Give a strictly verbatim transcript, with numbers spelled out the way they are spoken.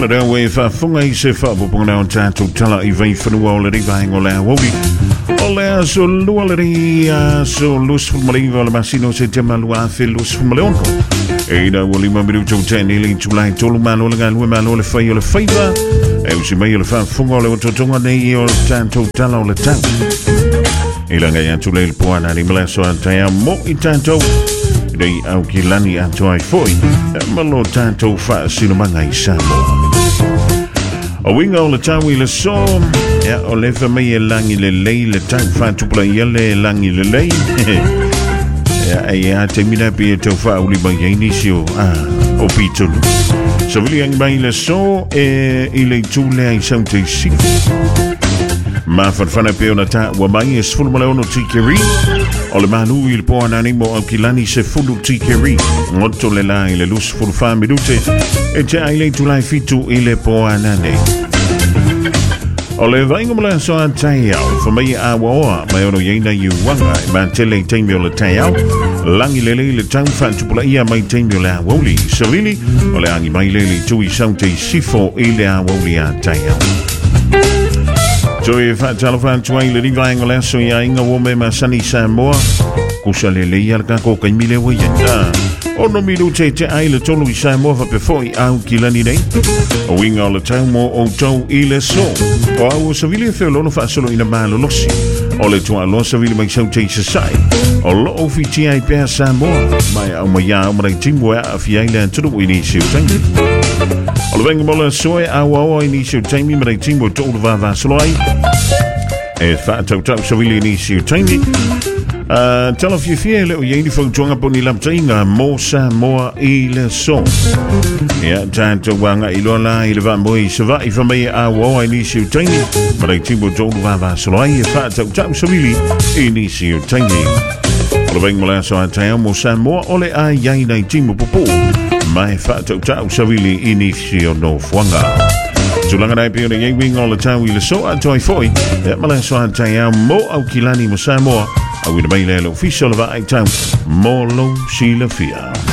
Ole der way fa funga I se fa po na on tato tala I vai fanua ole ri vai ngola wobi. Ole so luole ri so lus fumaliva ole masino se tema lua fe lus fumalonko. E da woli mamiru to teni li tulai tolu mano le galu mano le fai ole faiva. E usi mai ole fa funga ole to tonga nei ole tato tala ole tau. E la ngai atu le poana ni meleso antai mo I tato. Dei au ki lani ato ai foi. Malo tato fa sino manga I samo. O winga o le tau I le so. Ya o le fa mai e langi le lei le tau fa tupla I le langi le lei. Ya e a te mina pi e tau fa uli mai e inisio o pitulu. So vili ang mai le so e I le tule ai sau te sifu. Ma farfana pe ona ta wa mai e sfulu male ono tikeri. O le manu I le poa nani mo au kilani se fulu tikeri. Ngoto le la I le lus fulu fa minute. E te ai le tulai fitu I le poa nani. O le vainga mala so a tai au. Fa mai a waoa mai ono yeina I wanga. Ma tele teimi o le tai au. Langi lele le tau fa tupula ia mai teimi o le a woli. Salili o le angi mai lele tui saute sifo I le a woli a tai au. So e fa talo fa tuai le riva ngola so ia inga wo me masani Samoa kusa le le ia ka ko kai mile wo ia o no mi te te ai le tolu I Samoa fa pe foi au kilani nei o winga le tau mo o tau I le so o au so vile fe lo no fa solo ina malo losi o le tua lo so vile mai so te sai o lo o fi ti ai pe Samoa mai au mai ia o mai timbo a fi ai le tulu I ni si tangi o le venga mola soe a wawa inisio taimi ma rei timo tōlu vava soloi e wha tau tau sa wili inisio taimi tala fia fia leo yeini whautuanga po ni lamtainga mo sa moa I le so ia tātou wanga I lola I le va moi sa va I whamei a wawa inisio taimi ma rei timo tōlu vava soloi e wha tau tau sa wili inisio taimi o le venga mola soa taia mo sa moa ole a iai nei timo popo mai fa tau tau savili inisio no fuanga. Tulanga dai pio nei wing all the time we so at toy foi. E mala so at tai mo au kilani mo Samoa. Au ina mai le official va ai tau mo lo sila fia.